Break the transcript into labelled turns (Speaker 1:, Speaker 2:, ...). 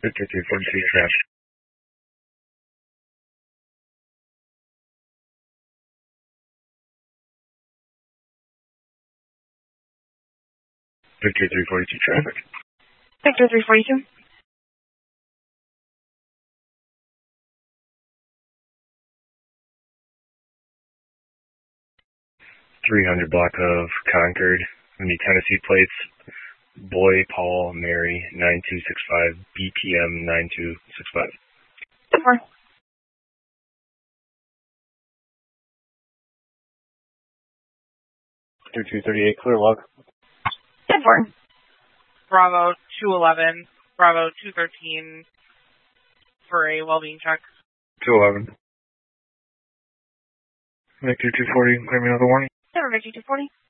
Speaker 1: Victor 342 traffic. Victor 342 traffic.
Speaker 2: Victor 342.
Speaker 1: .300 block of Concord. We need Tennessee plates. Boy, Paul, Mary, 9265, BPM 9265.
Speaker 2: 4.
Speaker 1: Victor 238, clear log.
Speaker 2: 4.
Speaker 3: Bravo 211, Bravo 213 for a well-being check.
Speaker 1: 211. Victor 240, clear me another warning.
Speaker 2: Victor 240.